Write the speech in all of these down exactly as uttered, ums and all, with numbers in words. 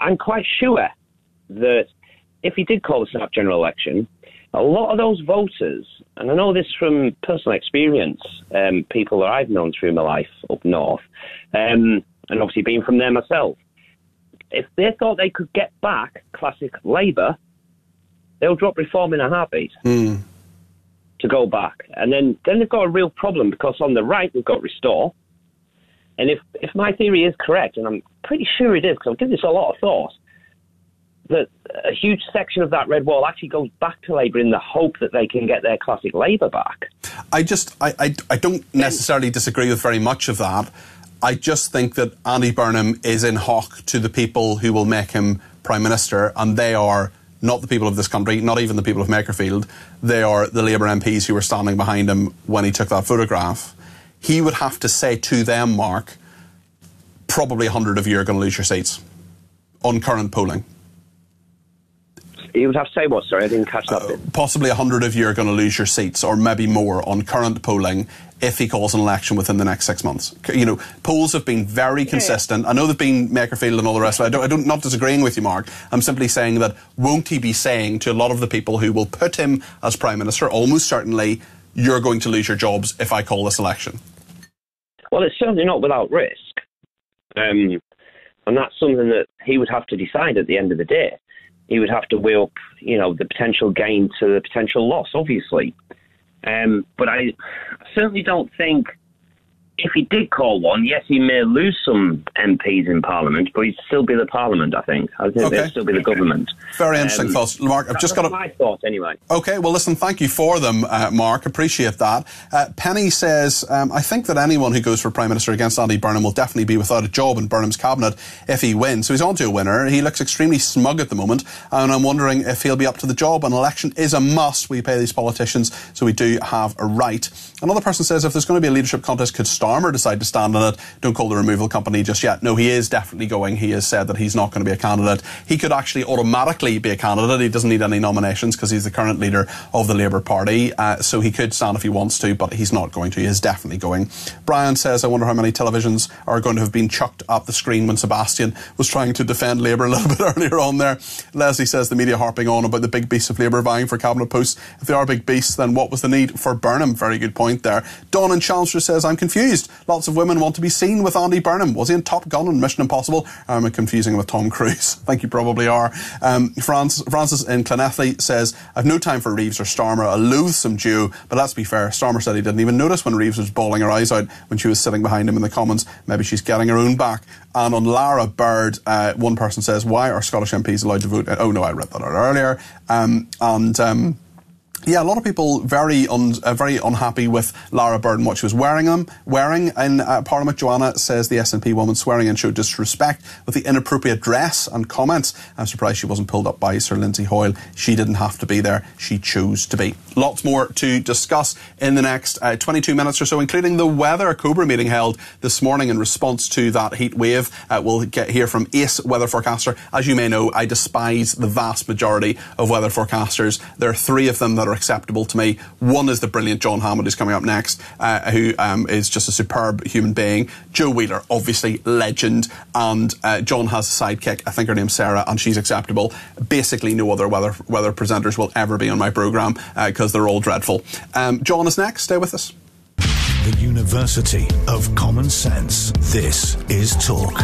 I'm quite sure that if he did call the snap general election, a lot of those voters, and I know this from personal experience, um, people that I've known through my life up north, um, and obviously being from there myself, if they thought they could get back classic Labour, they'll drop Reform in a heartbeat mm. to go back. And then, then they've got a real problem, because on the right we've got Restore. And if, if my theory is correct, and I'm pretty sure it is, because I've given this a lot of thought, that a huge section of that red wall actually goes back to Labour in the hope that they can get their classic Labour back. I just, I, I, I don't necessarily disagree with very much of that. I just think that Andy Burnham is in hock to the people who will make him Prime Minister, and they are not the people of this country, not even the people of Makerfield. They are the Labour M Ps who were standing behind him when he took that photograph. He would have to say to them, Mark, probably a hundred of you are going to lose your seats on current polling. He would have to say what? Sorry, I didn't catch that bit. Uh, possibly a hundred of you are going to lose your seats, or maybe more, on current polling if he calls an election within the next six months. You know, polls have been very consistent. I know they've been Makerfield and all the rest of it. I don't, I don't, not disagreeing with you, Mark. I'm simply saying that won't he be saying to a lot of the people who will put him as Prime Minister, almost certainly, you're going to lose your jobs if I call this election? Well, it's certainly not without risk. Um, and that's something that he would have to decide at the end of the day. He would have to weigh up, you know, the potential gain to the potential loss, obviously. Um, but I certainly don't think, if he did call one, yes, he may lose some M Ps in Parliament, but he'd still be the Parliament, I think. I think okay. he'd still be the government. Very interesting um, thoughts. Mark, I've just got a... my thoughts, anyway. OK, well, listen, thank you for them, uh, Mark. Appreciate that. Uh, Penny says, um, I think that anyone who goes for Prime Minister against Andy Burnham will definitely be without a job in Burnham's cabinet if he wins. So he's on to a winner. He looks extremely smug at the moment, and I'm wondering if he'll be up to the job. An election is a must. We pay these politicians, so we do have a right. Another person says, if there's going to be a leadership contest, could Starmer decide to stand on it? Don't call the removal company just yet. No, he is definitely going. He has said that he's not going to be a candidate. He could actually automatically be a candidate. He doesn't need any nominations because he's the current leader of the Labour Party. Uh, so he could stand if he wants to, but he's not going to. He is definitely going. Brian says, I wonder how many televisions are going to have been chucked at the screen when Sebastian was trying to defend Labour a little bit earlier on there. Leslie says, the media harping on about the big beasts of Labour vying for cabinet posts. If they are big beasts, then what was the need for Burnham? Very good point there. Dawn in Chelmsford says, I'm confused. Lots of women want to be seen with Andy Burnham. Was he in Top Gun and Mission Impossible? Am I confusing him with Tom Cruise? I think you probably are. Um, Francis, Francis in Clonethley says, I've no time for Reeves or Starmer, a loathsome duo, but let's be fair, Starmer said he didn't even notice when Reeves was bawling her eyes out when she was sitting behind him in the Commons. Maybe she's getting her own back. And on Lara Bird, uh, one person says, why are Scottish M Ps allowed to vote? Oh no, I read that out earlier. Um, and... Um, Yeah, a lot of people very un, uh, very unhappy with Lara Bird and what she was wearing um, wearing in uh, Parliament. Joanna says the S N P woman swearing in showed disrespect with the inappropriate dress and comments. I'm surprised she wasn't pulled up by Sir Lindsay Hoyle. She didn't have to be there. She chose to be. Lots more to discuss in the next uh, twenty-two minutes or so, including the weather. A Cobra meeting held this morning in response to that heat wave. Uh, we'll get here from Ace weather forecaster. As you may know, I despise the vast majority of weather forecasters. There are three of them that are acceptable to me. One is the brilliant John Hammond, who's coming up next, uh, who um, is just a superb human being. Joe Wheeler, obviously legend, and uh, John has a sidekick. I think her name's Sarah, and she's acceptable. Basically, no other weather weather presenters will ever be on my programme because uh, they're all dreadful. Um, John is next. Stay with us. The University of Common Sense. This is Talk.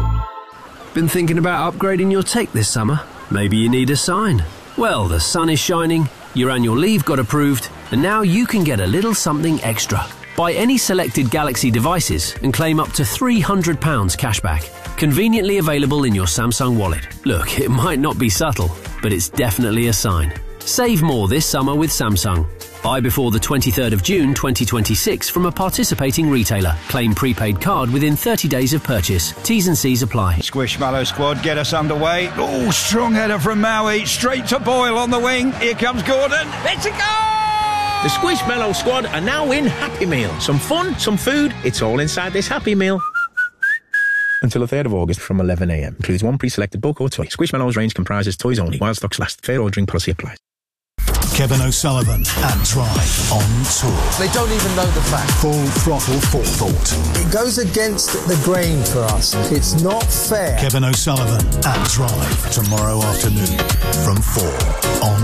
Been thinking about upgrading your tech this summer? Maybe you need a sign. Well, the sun is shining, your annual leave got approved, and now you can get a little something extra. Buy any selected Galaxy devices and claim up to three hundred pounds cashback. Conveniently available in your Samsung wallet. Look, it might not be subtle, but it's definitely a sign. Save more this summer with Samsung. Buy before the twenty-third of June twenty twenty-six from a participating retailer. Claim prepaid card within thirty days of purchase. T's and C's apply. Squishmallow squad, get us underway. Oh, strong header from Maui. Straight to Boyle on the wing. Here comes Gordon. Let's go! The Squishmallow squad are now in Happy Meal. Some fun, some food. It's all inside this Happy Meal. Until the third of August from eleven a m. Includes one pre-selected book or toy. Squishmallows range comprises toys only. While stocks last. Fair ordering policy applies. Kevin O'Sullivan and Drive on tour. They don't even know the fact. Full throttle forethought. It goes against the grain for us. It's not fair. Kevin O'Sullivan and Drive tomorrow afternoon from four on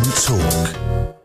Talk.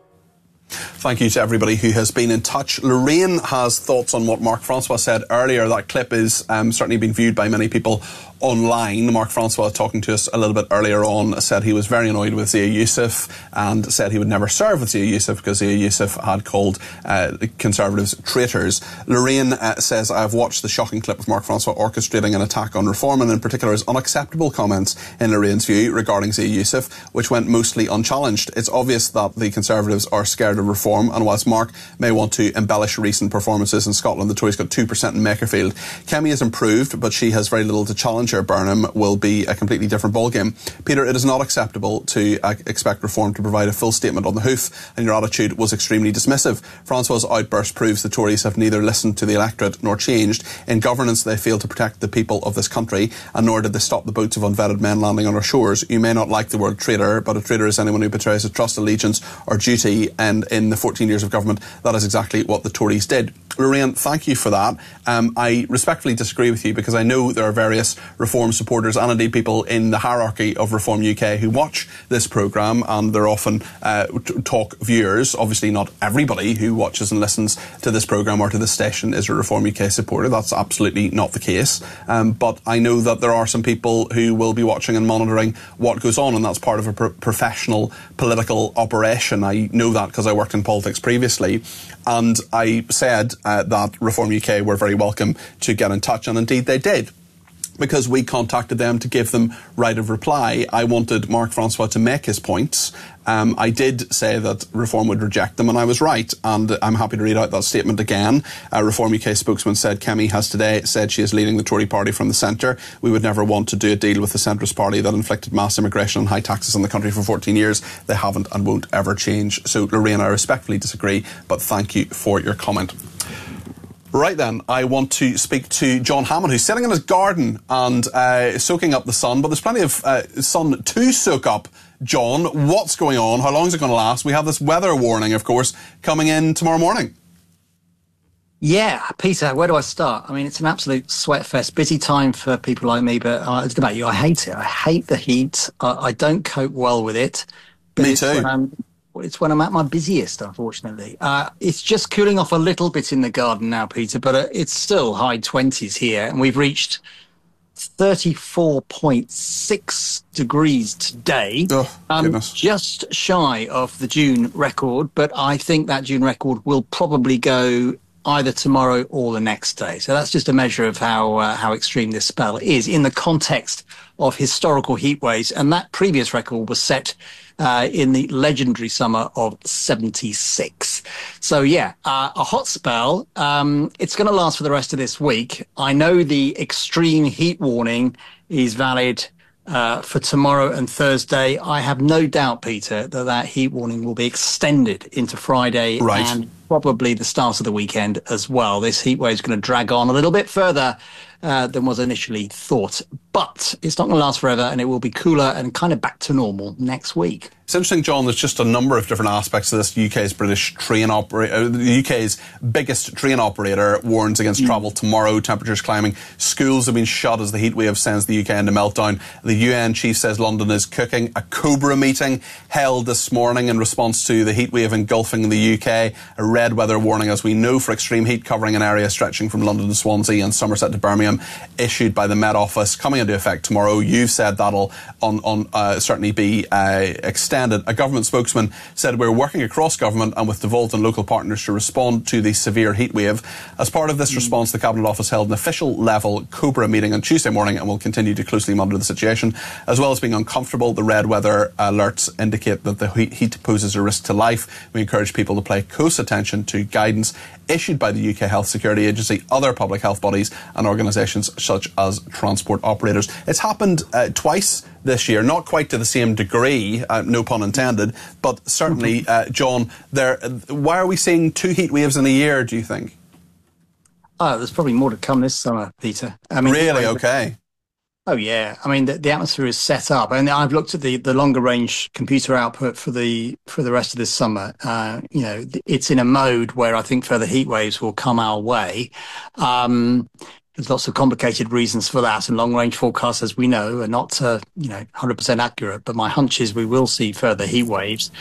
Thank you to everybody who has been in touch. Lorraine has thoughts on what Marc Francois said earlier. That clip is um, certainly being viewed by many people online. Marc Francois, talking to us a little bit earlier on, said he was very annoyed with Zia Youssef and said he would never serve with Zia Youssef because Zia Youssef had called uh, Conservatives traitors. Lorraine uh, says, I have watched the shocking clip of Marc Francois orchestrating an attack on Reform, and in particular his unacceptable comments, in Lorraine's view, regarding Zia Youssef, which went mostly unchallenged. It's obvious that the Conservatives are scared of Reform, and whilst Marc may want to embellish recent performances in Scotland, the Tories got two percent in Makerfield. Kemi has improved, but she has very little to challenge her. Burnham will be a completely different ballgame. Peter, it is not acceptable to uh, expect Reform to provide a full statement on the hoof, and your attitude was extremely dismissive. Francois' outburst proves the Tories have neither listened to the electorate nor changed. In governance, they failed to protect the people of this country, and nor did they stop the boats of unvetted men landing on our shores. You may not like the word traitor, but a traitor is anyone who betrays a trust, allegiance or duty, and in the fourteen years of government, that is exactly what the Tories did. Lorraine, thank you for that. Um, I respectfully disagree with you because I know there are various Reform supporters and indeed people in the hierarchy of Reform U K who watch this programme, and they're often uh, t- talk viewers. Obviously not everybody who watches and listens to this programme or to this station is a Reform U K supporter. That's absolutely not the case. Um, but I know that there are some people who will be watching and monitoring what goes on, and that's part of a pro- professional political operation. I know that because I worked in politics previously, and I said uh, that Reform U K were very welcome to get in touch, and indeed they did, because we contacted them to give them right of reply. I wanted Marc Francois to make his points. Um, I did say that Reform would reject them, and I was right, and I'm happy to read out that statement again. Uh, Reform U K spokesman said, Kemi has today said she is leading the Tory party from the centre. We would never want to do a deal with the centrist party that inflicted mass immigration and high taxes on the country for fourteen years. They haven't and won't ever change. So, Lorraine, I respectfully disagree, but thank you for your comment. Right then, I want to speak to John Hammond, who's sitting in his garden and uh, soaking up the sun, but there's plenty of uh, sun to soak up. John, what's going on? How long is it going to last? We have this weather warning, of course, coming in tomorrow morning. Yeah, Peter, where do I start? I mean, it's an absolute sweat fest. Busy time for people like me, but uh, I don't know about you. I hate it. I hate the heat. I, I don't cope well with it. But Me it's too. When I'm, it's when I'm at my busiest, unfortunately. Uh, it's just cooling off a little bit in the garden now, Peter, but uh, it's still high twenties here, and we've reached thirty-four point six degrees today. Oh, um, goodness. Just shy of the June record, but I think that June record will probably go either tomorrow or the next day. So that's just a measure of how uh, how extreme this spell is in the context of historical heat waves. And that previous record was set uh, in the legendary summer of seventy-six. So yeah, uh, a hot spell. Um, it's going to last for the rest of this week. I know the extreme heat warning is valid Uh, for tomorrow and Thursday. I have no doubt, Peter, that that heat warning will be extended into Friday right. and probably the start of the weekend as well. This heat wave is going to drag on a little bit further uh, than was initially thought. But it's not going to last forever, and it will be cooler and kind of back to normal next week. It's interesting, John, there's just a number of different aspects of this. U K's British train operator, uh, the U K's biggest train operator warns against mm. travel tomorrow, temperatures climbing. Schools have been shut as the heat wave sends the U K into meltdown. The U N chief says London is cooking. A Cobra meeting held this morning in response to the heat wave engulfing the U K. A red weather warning, as we know, for extreme heat covering an area stretching from London to Swansea and Somerset to Birmingham, issued by the Met Office, coming into effect tomorrow. You've said that'll on, on, uh, certainly be uh, extended. A government spokesman said we're working across government and with devolved and local partners to respond to the severe heat wave. As part of this response, the Cabinet Office held an official level Cobra meeting on Tuesday morning and will continue to closely monitor the situation. As well as being uncomfortable, the red weather alerts indicate that the heat poses a risk to life. We encourage people to pay close attention to guidance issued by the U K Health Security Agency, other public health bodies and organisations such as transport operators. It's happened uh, twice this year, not quite to the same degree, uh, no pun intended, but certainly, uh, John, there. Why are we seeing two heat waves in a year, do you think? Oh, there's probably more to come this summer, Peter. I mean, really? Okay. Oh, yeah. I mean, the, the atmosphere is set up. And I've looked at the, the longer range computer output for the for the rest of this summer. Uh, you know, it's in a mode where I think further heat waves will come our way. Um, there's lots of complicated reasons for that. And long range forecasts, as we know, are not, uh, you know, one hundred percent accurate. But my hunch is we will see further heat waves.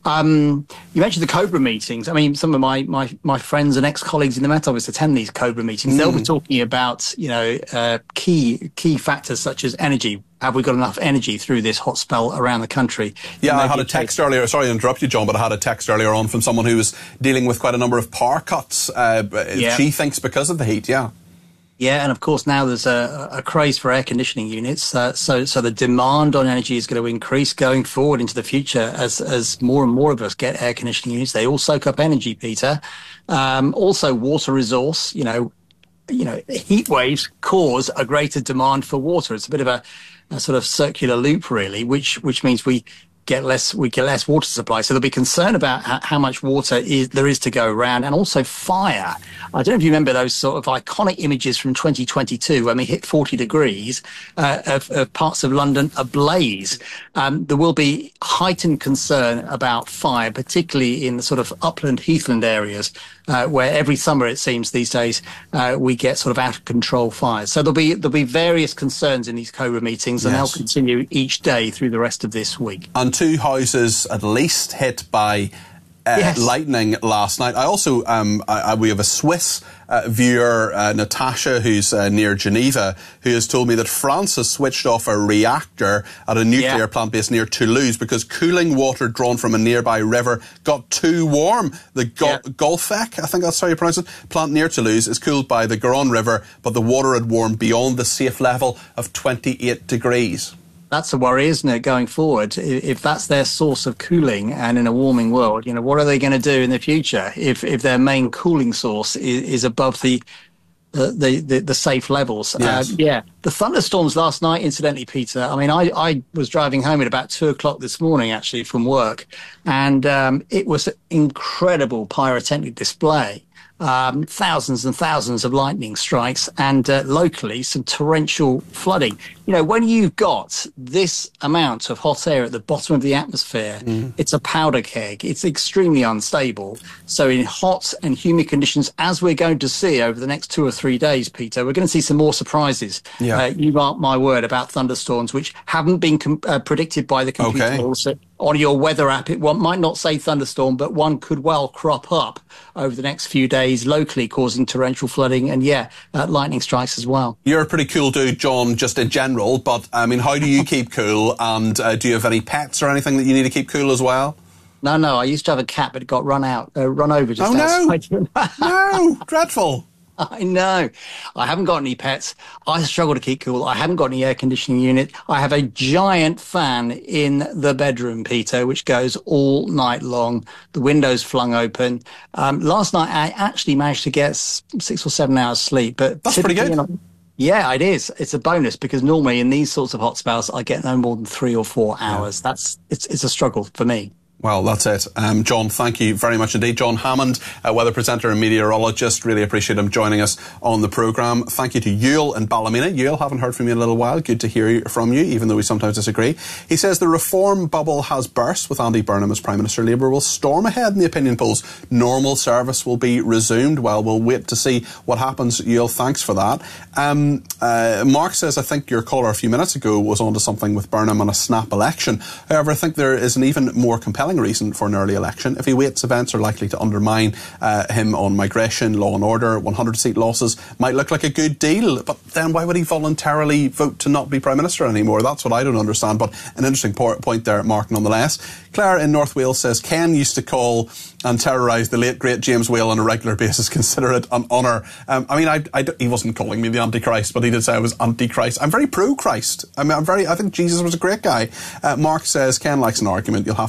Um, you mentioned the Cobra meetings. I mean, some of my, my, my friends and ex-colleagues in the Met Office attend these Cobra meetings. Mm. They'll be talking about, you know, uh, key key factors such as energy. Have we got enough energy through this hot spell around the country? Yeah, I had a text earlier. Sorry to interrupt you, John, but I had a text earlier on from someone who was dealing with quite a number of power cuts. Uh, yeah. She thinks because of the heat, yeah. Yeah, and of course now there's a, a craze for air conditioning units, uh, so so the demand on energy is going to increase going forward into the future as as more and more of us get air conditioning units. They all soak up energy, Peter. Um, also, water resource. You know, you know, heat waves cause a greater demand for water. It's a bit of a, a sort of circular loop, really, which which means we get less we get less water supply. So there'll be concern about how, how much water is there is to go around, and also fire. I don't know if you remember those sort of iconic images from twenty twenty-two when we hit forty degrees uh, of, of parts of London ablaze. Um, there will be heightened concern about fire, particularly in the sort of upland, heathland areas, uh, where every summer it seems these days uh, we get sort of out of control fires. So there'll be there'll be various concerns in these Cobra meetings, and yes. they'll continue each day through the rest of this week. And two houses at least hit by Uh, yes. lightning last night. I also, um, I, I, we have a Swiss uh, viewer, uh, Natasha, who's uh, near Geneva, who has told me that France has switched off a reactor at a nuclear yeah. plant based near Toulouse because cooling water drawn from a nearby river got too warm. The Go- yeah. Golfec, I think that's how you pronounce it, plant near Toulouse is cooled by the Garonne River, but the water had warmed beyond the safe level of twenty-eight degrees. That's a worry, isn't it, going forward? If that's their source of cooling, and in a warming world, you know, what are they going to do in the future if if their main cooling source is, is above the, uh, the the the safe levels? Yes. Uh, yeah, the thunderstorms last night, incidentally, Peter. I mean, I I was driving home at about two o'clock this morning, actually, from work, and um, it was an incredible pyrotechnic display. Um, thousands and thousands of lightning strikes, and uh, locally some torrential flooding. You know, when you've got this amount of hot air at the bottom of the atmosphere, mm. it's a powder keg. It's extremely unstable. So in hot and humid conditions, as we're going to see over the next two or three days, Peter, we're going to see some more surprises. Yeah. Uh, you mark my word about thunderstorms, which haven't been com- uh, predicted by the computer. Okay. Also, on your weather app, it one might not say thunderstorm, but one could well crop up over the next few days locally, causing torrential flooding and, yeah, uh, lightning strikes as well. You're a pretty cool dude, John, just in general, but, I mean, how do you keep cool? And uh, do you have any pets or anything that you need to keep cool as well? No, no, I used to have a cat, but it got run out, uh, run over just oh, outside. No. No, dreadful. I know. I haven't got any pets. I struggle to keep cool. I haven't got any air conditioning unit. I have a giant fan in the bedroom, Peter, which goes all night long. The window's flung open. Um, last night, I actually managed to get six or seven hours sleep. But that's pretty good. You know, yeah, it is. It's a bonus because normally in these sorts of hot spells, I get no more than three or four hours. Yeah. That's it's it's a struggle for me. Well, that's it. Um, John, thank you very much indeed. John Hammond, a weather presenter and meteorologist. Really appreciate him joining us on the programme. Thank you to Yule and Ballymena. Yule, haven't heard from you in a little while. Good to hear from you, even though we sometimes disagree. He says the reform bubble has burst with Andy Burnham as Prime Minister. Labour will storm ahead in the opinion polls. Normal service will be resumed. Well, we'll wait to see what happens. Yule, thanks for that. Um, uh, Mark says, I think your caller a few minutes ago was onto something with Burnham and a snap election. However, I think there is an even more compelling reason for an early election. If he waits, events are likely to undermine uh, him on migration, law and order. one hundred seat losses might look like a good deal, but then why would he voluntarily vote to not be Prime Minister anymore? That's what I don't understand, but an interesting po- point there, Mark, nonetheless. Claire in North Wales says, Ken used to call and terrorise the late, great James Whale on a regular basis. Consider it an honour. Um, I mean, I, I, he wasn't calling me the Antichrist, but he did say I was Antichrist. I'm very pro-Christ. I mean, I'm very, I think Jesus was a great guy. Uh, Mark says, Ken likes an argument. You'll have to cut him off.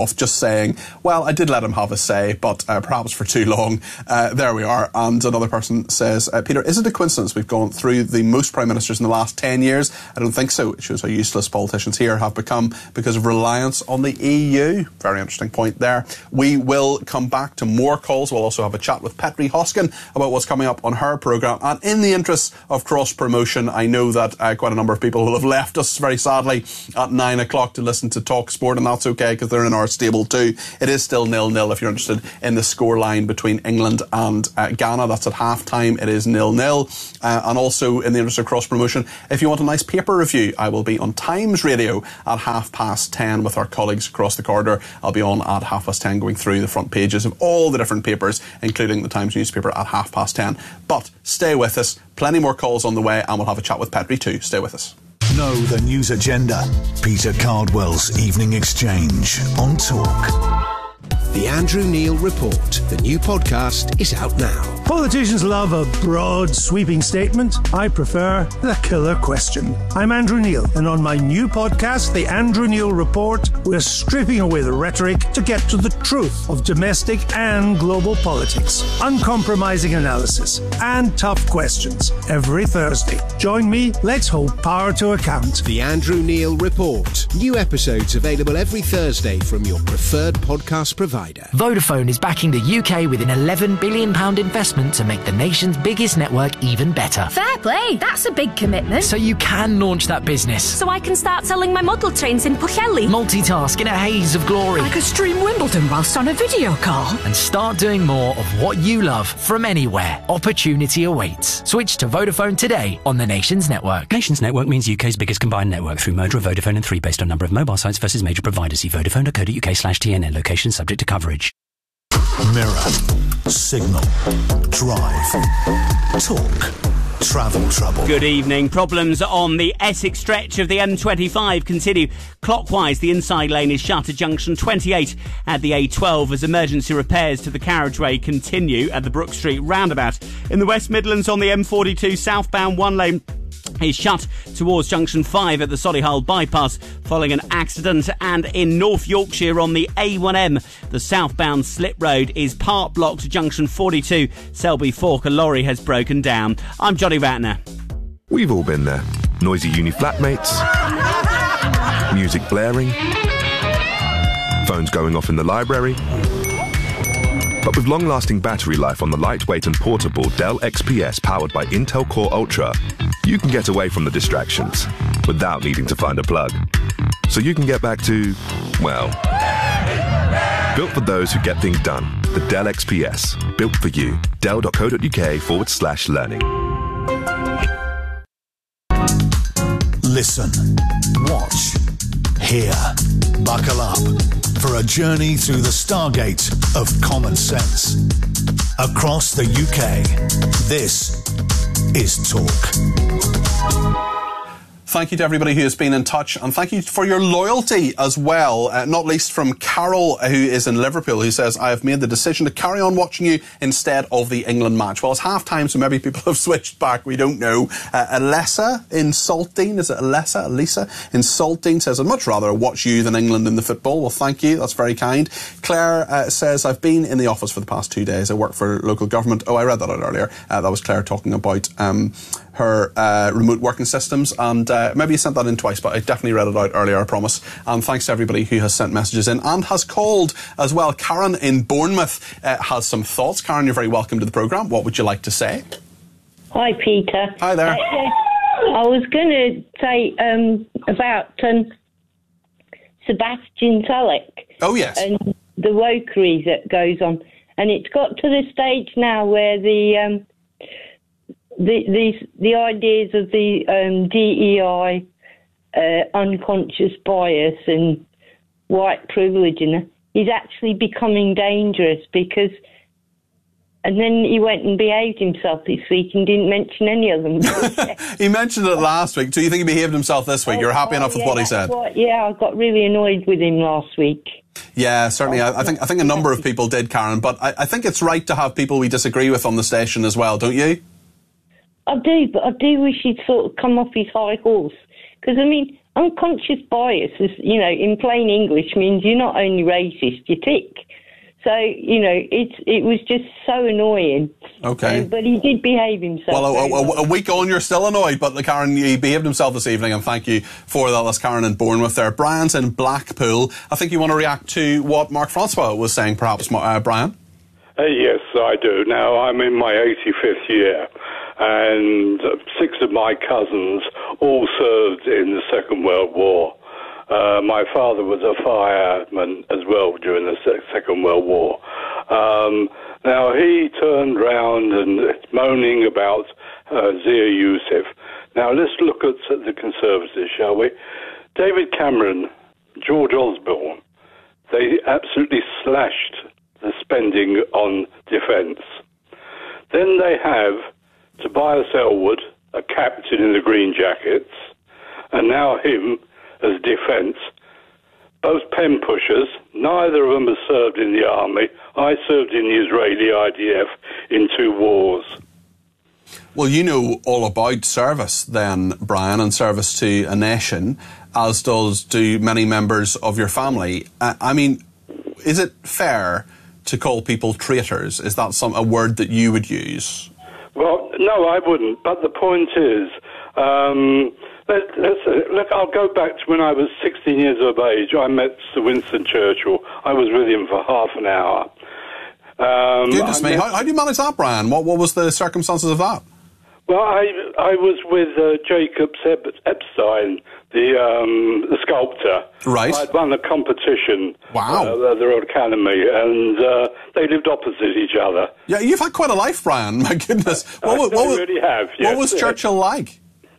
off, just saying, well, I did let him have a say, but uh, perhaps for too long. Uh, there we are. And another person says, uh, Peter, is it a coincidence we've gone through the most Prime Ministers in the last ten years? I don't think so. It shows how useless politicians here have become because of reliance on the E U. Very interesting point there. We will come back to more calls. We'll also have a chat with Petri Hoskin about what's coming up on her programme. And in the interest of cross-promotion, I know that uh, quite a number of people will have left us, very sadly, at nine o'clock to listen to Talk Sport, and that's okay because they're in our stable too. It is still nil-nil if you're interested in the scoreline between England and uh, Ghana. That's at half-time. It is nil-nil. Uh, and also, in the interest of cross-promotion, if you want a nice paper review, I will be on Times Radio at half past ten with our colleagues across the corridor. I'll be on at half past ten going through the front pages of all the different papers, including the Times newspaper at half past ten. But stay with us. Plenty more calls on the way, and we'll have a chat with Petri too. Stay with us. Know the news agenda. Peter Cardwell's Evening Exchange on Talk. The Andrew Neil Report, the new podcast, is out now. Politicians love a broad, sweeping statement. I prefer the killer question. I'm Andrew Neil, and on my new podcast, The Andrew Neil Report, we're stripping away the rhetoric to get to the truth of domestic and global politics. Uncompromising analysis and tough questions every Thursday. Join me, let's hold power to account. The Andrew Neil Report. New episodes available every Thursday from your preferred podcast provider. Vodafone is backing the U K with an eleven billion pounds investment to make the nation's biggest network even better. Fair play, that's a big commitment. So you can launch that business. So I can start selling my model trains in Pwllheli. Multitask in a haze of glory. I could stream Wimbledon whilst on a video call. And start doing more of what you love from anywhere. Opportunity awaits. Switch to Vodafone today on the Nations Network. Nations Network means U K's biggest combined network through merger of Vodafone and three based on number of mobile sites versus major providers. See vodafone dot co dot uk slash T N N. Location subject to coverage. Mirror, Signal, Drive, Talk, Travel Trouble. Good evening. Problems on the Essex stretch of the M twenty-five continue. Clockwise, the inside lane is shut at junction twenty-eight at the A twelve as emergency repairs to the carriageway continue at the Brook Street roundabout. In the West Midlands on the M forty-two southbound, one lane is shut towards junction five at the Solihull bypass following an accident, and in North Yorkshire on the A one M the southbound slip road is part blocked to junction forty-two Selby Fork. A lorry has broken down. I'm Johnny Ratner. We've all been there. Noisy uni flatmates, music blaring, phones going off in the library. But with long-lasting battery life on the lightweight and portable Dell X P S powered by Intel Core Ultra, you can get away from the distractions without needing to find a plug. So you can get back to, well, built for those who get things done. The Dell X P S. Built for you. Dell dot co dot uk forward slash learning. Listen, watch, hear. Buckle up for a journey through the stargate of common sense. Across the U K, this is Talk. Thank you to everybody who has been in touch, and thank you for your loyalty as well, uh, not least from Carol, who is in Liverpool, who says, I have made the decision to carry on watching you instead of the England match. Well, it's half-time, so maybe people have switched back, we don't know. Uh, Alessa in Saltine, is it Alessa? Alisa in Saltine says, I'd much rather watch you than England in the football. Well, thank you, that's very kind. Claire uh, says, I've been in the office for the past two days. I work for local government. Oh, I read that out earlier. Uh, that was Claire talking about um, her uh, remote working systems, and uh, maybe you sent that in twice, but I definitely read it out earlier, I promise. And thanks to everybody who has sent messages in and has called as well. Karen in Bournemouth uh, has some thoughts. Karen, you're very welcome to the programme. What would you like to say? Hi, Peter. Hi there. Uh, I was going to say um, about um, Sebastian Telek. Oh, yes. And the wokery that goes on. And it's got to the stage now where the... Um, The, the the ideas of the um, D E I, uh, unconscious bias and white privilege and is actually becoming dangerous because, and then he went and behaved himself this week and didn't mention any of them. He mentioned it last week. Do you think he behaved himself this week? Oh, You're happy oh, enough yeah, with what he said? What, yeah, I got really annoyed with him last week. Yeah, certainly. I, I think I think a number of people did, Karen, but I, I think it's right to have people we disagree with on the station as well, don't you? I do, but I do wish he'd sort of come off his high horse. Because, I mean, unconscious bias, is, you know, in plain English, means you're not only racist, you're thick. So, you know, it's it was just so annoying. Okay. Uh, but he did behave himself. Well, a, very a, well. a week on, you're still annoyed, but Karen, he behaved himself this evening, and thank you for that. That's Karen in Bournemouth there. Brian's in Blackpool. I think you want to react to what Mark Francois was saying, perhaps, uh, Brian? Uh, yes, I do. Now, I'm in my eighty-fifth year, and six of my cousins all served in the Second World War. Uh, my father was a fireman as well during the Second World War. Um, now, he turned round and moaning about uh, Zia Yusuf. Now, let's look at the Conservatives, shall we? David Cameron, George Osborne, they absolutely slashed the spending on defence. Then they have Tobias Ellwood, a captain in the Green Jackets, and now him as defence. Both pen pushers, neither of them has served in the army. I served in the Israeli I D F in two wars. Well, you know all about service then, Brian, and service to a nation, as does do many members of your family. Uh, I mean, is it fair to call people traitors? Is that some a word that you would use? Well, no, I wouldn't. But the point is, um, let, let's, look, I'll go back to when I was sixteen years of age. I met Sir Winston Churchill. I was with him for half an hour. Um, Goodness I me, met, how, how do you manage that, Brian? What, what was the circumstances of that? Well, I I was with uh, Jacob Ep- Epstein, the um, the sculptor. Right. I'd won a competition. Wow. Uh, at the Royal Academy, and uh, they lived opposite each other. Yeah, you've had quite a life, Brian. My goodness. I, What, I what, what, really have. Yes, what was yes. Churchill like?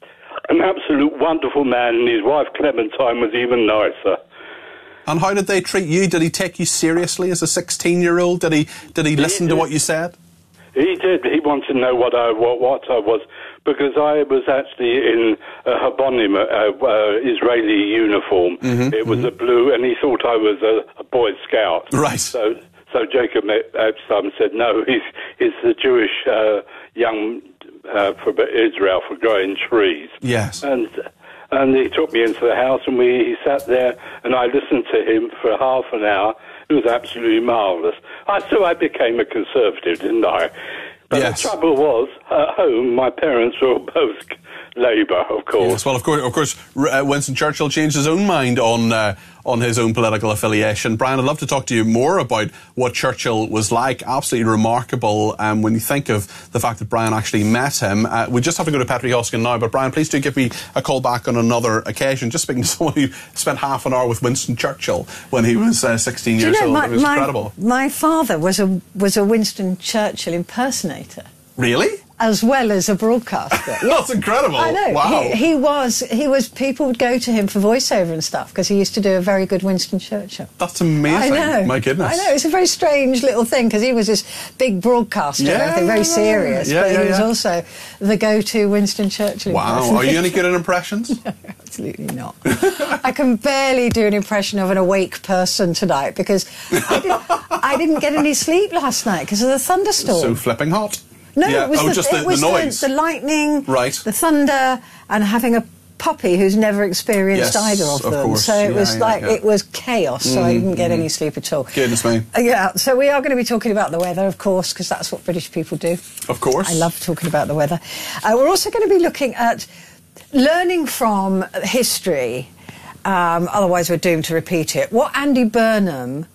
An absolute wonderful man, and his wife Clementine was even nicer. And how did they treat you? Did he take you seriously as a sixteen-year-old? Did he did he listen to what you said? He did. He wanted to know what I what, what I was, because I was actually in a Habonim, uh, uh, Israeli uniform. Mm-hmm, it was mm-hmm. a blue, and he thought I was a, a Boy Scout. Right. So, so Jacob Epstein said, no, he's he's the Jewish uh, young uh, for Israel for growing trees. Yes. And and he took me into the house, and we he sat there, and I listened to him for half an hour. It was absolutely marvellous. I so I became a Conservative, didn't I? But yes. The trouble was, at home, my parents were both Labour, of course. Yes, well, of course, of course, uh, Winston Churchill changed his own mind on uh, on his own political affiliation. Brian, I'd love to talk to you more about what Churchill was like. Absolutely remarkable. Um, when you think of the fact that Brian actually met him, uh, we just have to go to Petri Hoskin now. But Brian, please do give me a call back on another occasion. Just speaking to someone who spent half an hour with Winston Churchill when he was uh, sixteen years you know, old. my, It was my, incredible. My father was a was a Winston Churchill impersonator. Really? As well as a broadcaster. Yeah. That's incredible. I know. Wow. He, he was, he was, people would go to him for voiceover and stuff because he used to do a very good Winston Churchill. That's amazing. I know. My goodness. I know. It's a very strange little thing because he was this big broadcaster yeah, and everything, very yeah, serious, yeah, but yeah, he was yeah. also the go-to Winston Churchill Wow. impersonator. Are you any good at impressions? No, absolutely not. I can barely do an impression of an awake person tonight because I, did, I didn't get any sleep last night because of the thunderstorm. So flipping hot. No, yeah. it was, oh, the, just the, it was the noise. The, the lightning, right. the thunder, and having a puppy who's never experienced yes, either of, of them. Course. So it yeah, was yeah, like, yeah. it was chaos, so mm, I didn't get mm. any sleep at all. Goodness me. Uh, yeah, so we are going to be talking about the weather, of course, because that's what British people do. Of course. I love talking about the weather. Uh, we're also going to be looking at learning from history, um, otherwise we're doomed to repeat it. What Andy Burnham,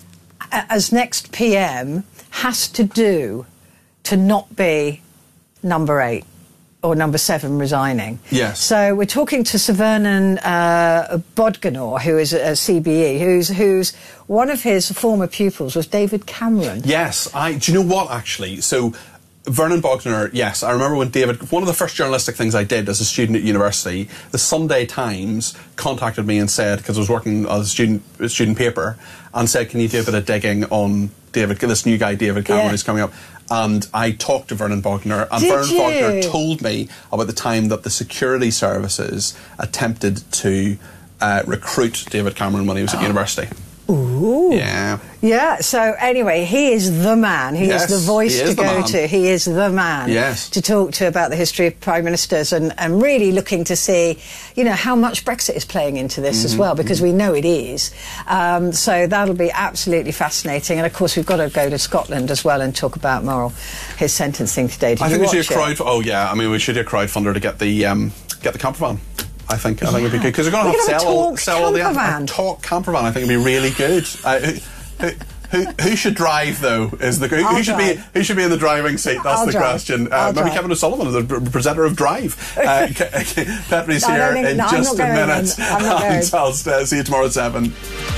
as next P M, has to do to not be number eight or number seven resigning. Yes. So we're talking to Sir Vernon uh, Bodganor, who is a C B E, who's who's one of his former pupils was David Cameron. Yes. I. Do you know what, actually? So Vernon Bodganor, yes, I remember when David, one of the first journalistic things I did as a student at university, the Sunday Times contacted me and said, because I was working as a student, a student paper, and said, can you do a bit of digging on David, this new guy, David Cameron, Yeah. who's coming up? And I talked to Vernon Bodganor, and Did Vernon you? Bodganor told me about the time that the security services attempted to uh, recruit David Cameron when he was at university. Ooh. Yeah. Yeah, so anyway, he is the man. He Yes, is the voice he is to the go man. to. He is the man Yes. to talk to about the history of prime ministers and, and really looking to see, you know, how much Brexit is playing into this as Mhm, well, because we know it is. Um, so that'll be absolutely fascinating. And of course, we've got to go to Scotland as well and talk about Morrell, his sentencing today. Did I you think we watch should do a it? crowd. Oh yeah, I mean we should do a crowdfunder to get the um, get the camper van. I think I think it'd be good because we're going to We're have to gonna have a sell all, talk sell all the camper van. a talk camper van. I think it'd be really good. Uh, who, who, who, who should drive though? Is the who, I'll who should be drive. who should be in the driving seat? That's I'll the drive. question. Uh, I'll maybe drive. Kevin O'Sullivan is the pr- presenter of Drive. Uh, Petrie's No, I here don't think- in no, I'm just not a going minute. in. I'm not going. And I'll uh, see you tomorrow at seven.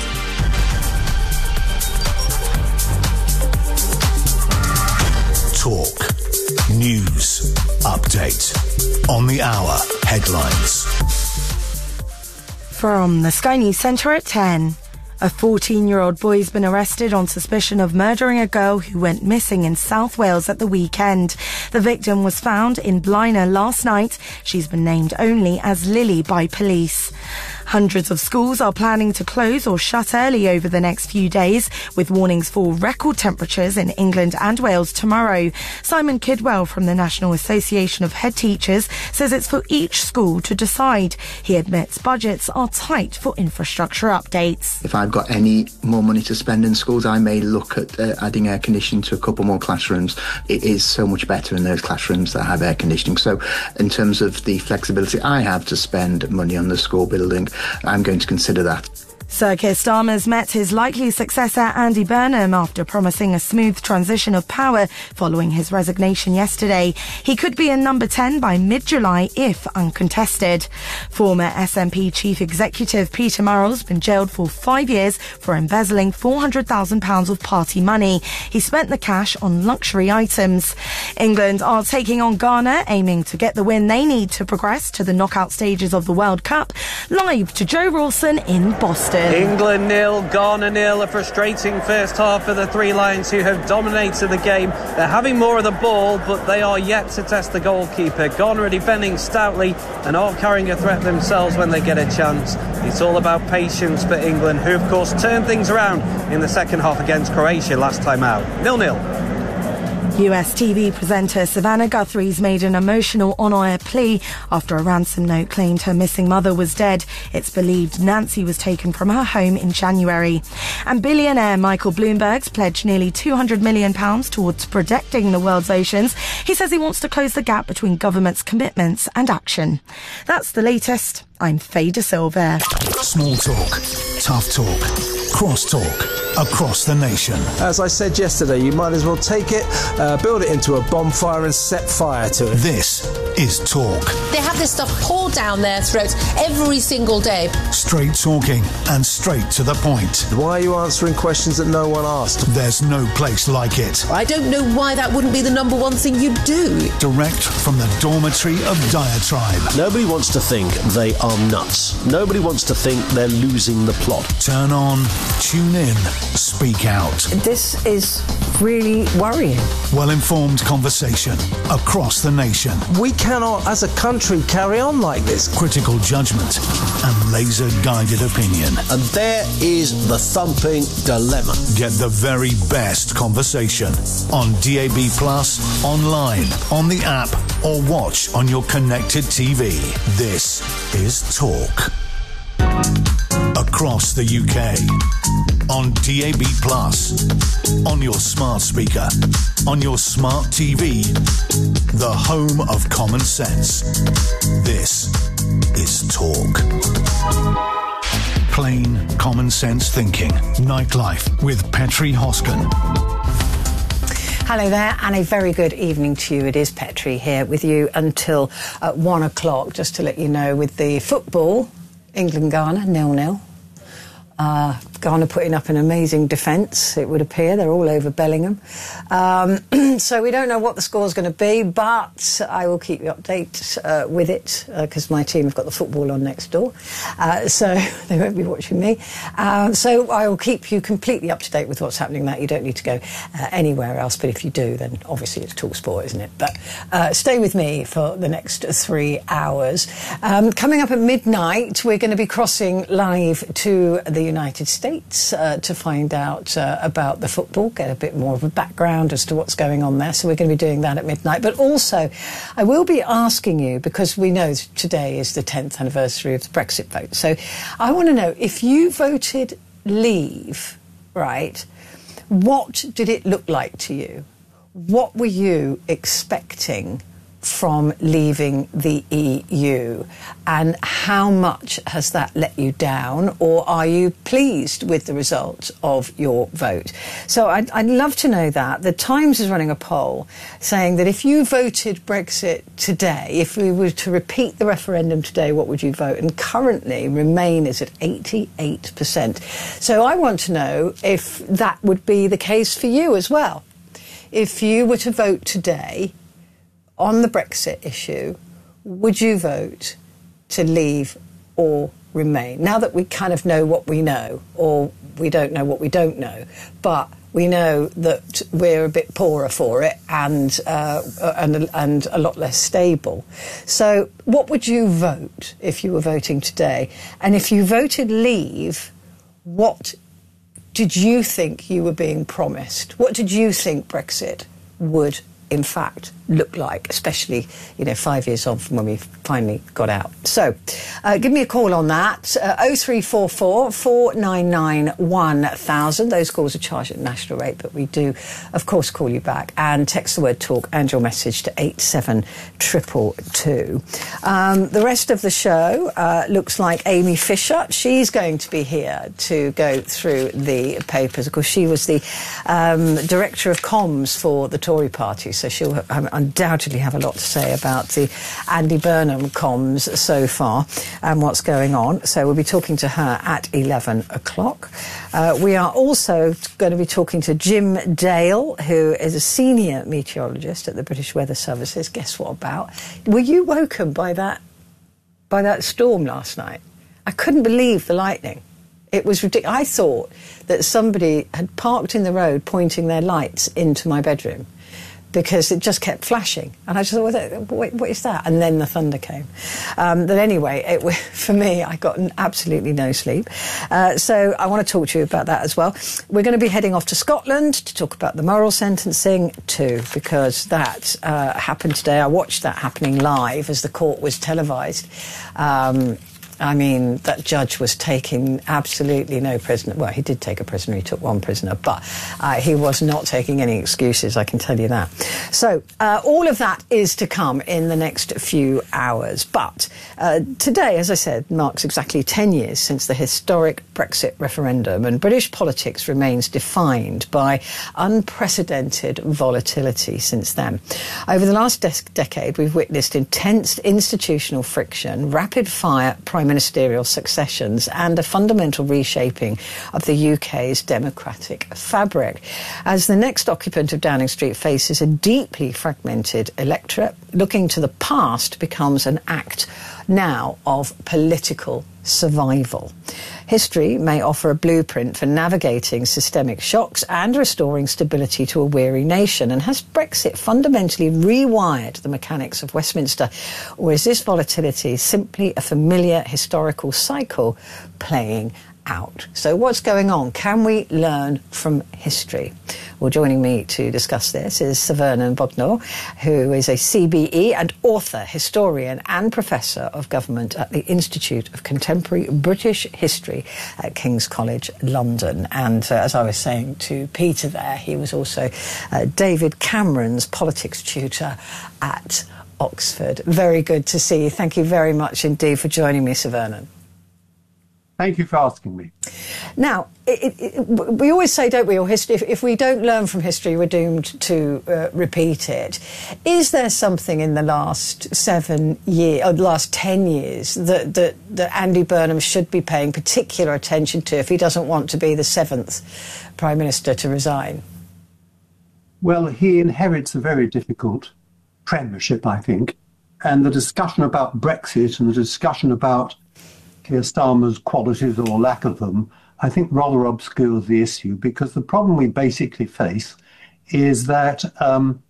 Talk. News. Update. On the hour. Headlines. From the Sky News Centre at ten. A fourteen-year-old boy has been arrested on suspicion of murdering a girl who went missing in South Wales at the weekend. The victim was found in Blaenau last night. She's been named only as Lily by police. Hundreds of schools are planning to close or shut early over the next few days, with warnings for record temperatures in England and Wales tomorrow. Simon Kidwell from the National Association of Head Teachers says it's for each school to decide. He admits budgets are tight for infrastructure updates. If I've got any more money to spend in schools, I may look at uh, adding air conditioning to a couple more classrooms. It is so much better in those classrooms that have air conditioning. So in terms of the flexibility I have to spend money on the school building, I'm going to consider that. Sir Keir Starmer's met his likely successor Andy Burnham after promising a smooth transition of power following his resignation yesterday. He could be in number ten by mid-July if uncontested. Former S N P Chief Executive Peter Murrell's been jailed for five years for embezzling four hundred thousand pounds of party money. He spent the cash on luxury items. England are taking on Ghana, aiming to get the win they need to progress to the knockout stages of the World Cup. Live to Joe Rawson in Boston. England nil, Ghana nil. A frustrating first half for the Three Lions, who have dominated the game. They're having more of the ball, but they are yet to test the goalkeeper. Ghana are defending stoutly and are carrying a threat themselves when they get a chance. It's all about patience for England, who of course turned things around in the second half against Croatia last time out. nil nil. U S T V presenter Savannah Guthrie's made an emotional on-air plea after a ransom note claimed her missing mother was dead. It's believed Nancy was taken from her home in January. And billionaire Michael Bloomberg's pledged nearly two hundred million pounds towards protecting the world's oceans. He says he wants to close the gap between government's commitments and action. That's the latest. I'm Faye De Silva. Small talk. Tough talk. Cross talk. Across the nation. As I said yesterday, you might as well take it, uh, build it into a bonfire and set fire to it. This is Talk. They have this stuff poured down their throats every single day. Straight talking and straight to the point. Why are you answering questions that no one asked? There's no place like it. I don't know why that wouldn't be the number one thing you'd do. Direct from the dormitory of Diatribe. Nobody wants to think they are nuts. Nobody wants to think they're losing the plot. Turn on, tune in, speak out. This is really worrying. Well-informed conversation across the nation. We cannot, as a country, carry on like this. Critical judgment and laser-guided opinion. And there is the thumping dilemma. Get the very best conversation on D A B Plus, online, on the app, or watch on your connected T V. This is Talk. Across the U K. On D A B Plus. On your smart speaker. On your smart T V. The home of common sense. This is Talk. Plain common sense thinking. Nightlife with Petrie Hoskin. Hello there, and a very good evening to you. It is Petrie here with you until uh, one o'clock, just to let you know, with the football, England-Ghana, nil nil. Uh, Ghana putting up an amazing defence, it would appear. They're all over Bellingham. Um, so we don't know what the score's going to be, but I will keep you updated uh, with it, because uh, my team have got the football on next door. Uh, so they won't be watching me. Uh, so I will keep you completely up to date with what's happening there. You don't need to go uh, anywhere else, but if you do, then obviously it's TalkSport, isn't it? But uh, stay with me for the next three hours. Um, coming up at midnight, we're going to be crossing live to the United States uh, to find out uh, about the football, get a bit more of a background as to what's going on there. So we're going to be doing that at midnight. But also, I will be asking you, because we know today is the tenth anniversary of the Brexit vote. So I want to know, if you voted leave, right, what did it look like to you? What were you expecting from leaving the E U, and how much has that let you down, or are you pleased with the result of your vote? So I'd, I'd love to know that. The Times is running a poll saying that if you voted Brexit today, if we were to repeat the referendum today, what would you vote? And currently Remain is at eighty-eight percent. So I want to know if that would be the case for you as well. If you were to vote today on the Brexit issue, would you vote to leave or remain? Now that we kind of know what we know, or we don't know what we don't know, but we know that we're a bit poorer for it and, uh, and, and a lot less stable. So what would you vote if you were voting today? And if you voted leave, what did you think you were being promised? What did you think Brexit would in fact look like, especially, you know, five years on from when we finally got out? So uh, give me a call on that. Uh, oh three four four, four nine nine, one thousand. Those calls are charged at national rate, but we do of course call you back, and text the word talk and your message to eight seven two two two. Um, the rest of the show uh, looks like Amy Fisher. She's going to be here to go through the papers. Of course, she was the um, director of comms for the Tory party, so she'll have, undoubtedly have a lot to say about the Andy Burnham comms so far and what's going on. So we'll be talking to her at eleven o'clock. Uh, we are also going to be talking to Jim Dale, who is a senior meteorologist at the British Weather Services. Guess what about? Were you woken by that, by that storm last night? I couldn't believe the lightning. It was ridiculous. I thought that somebody had parked in the road pointing their lights into my bedroom, because it just kept flashing. And I just thought, what, what is that? And then the thunder came. Um, but anyway, it, for me, I got absolutely no sleep. Uh, so I want to talk to you about that as well. We're going to be heading off to Scotland to talk about the moral sentencing too, because that uh, happened today. I watched that happening live as the court was televised. Um, I mean, that judge was taking absolutely no prisoner. Well, he did take a prisoner. He took one prisoner, but uh, he was not taking any excuses, I can tell you that. So uh, all of that is to come in the next few hours. But uh, today, as I said, marks exactly ten years since the historic Brexit referendum, and British politics remains defined by unprecedented volatility since then. Over the last de- decade, we've witnessed intense institutional friction, rapid-fire prime ministerial successions, and a fundamental reshaping of the U K's democratic fabric. As the next occupant of Downing Street faces a deeply fragmented electorate, looking to the past becomes an act now of political survival. History may offer a blueprint for navigating systemic shocks and restoring stability to a weary nation. And has Brexit fundamentally rewired the mechanics of Westminster, or is this volatility simply a familiar historical cycle playing out? So what's going on? Can we learn from history? Well, joining me to discuss this is Sir Vernon Bodnor, who is a C B E and author, historian and professor of government at the Institute of Contemporary British History at King's College, London. And uh, as I was saying to Peter there, he was also uh, David Cameron's politics tutor at Oxford. Very good to see you. Thank you very much indeed for joining me, Sir Vernon. Thank you for asking me. Now, it, it, we always say, don't we, or history, if, if we don't learn from history, we're doomed to uh, repeat it. Is there something in the last seven years, or the last ten years, that, that, that Andy Burnham should be paying particular attention to if he doesn't want to be the seventh Prime Minister to resign? Well, he inherits a very difficult premiership, I think. And the discussion about Brexit and the discussion about Keir Starmer's qualities or lack of them, I think rather obscures the issue, because the problem we basically face is that um,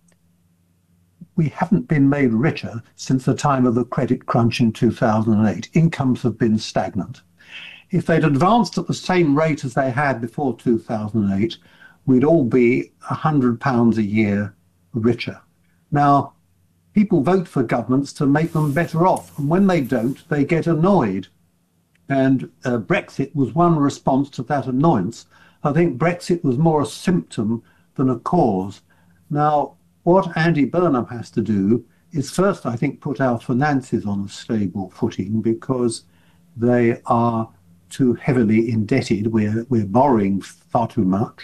we haven't been made richer since the time of the credit crunch in two thousand eight. Incomes have been stagnant. If they'd advanced at the same rate as they had before two thousand eight, we'd all be one hundred pounds a year richer. Now, people vote for governments to make them better off, and when they don't, they get annoyed. And uh, Brexit was one response to that annoyance. I think Brexit was more a symptom than a cause. Now, what Andy Burnham has to do is first, I think, put our finances on a stable footing, because they are too heavily indebted. We're, we're borrowing far too much.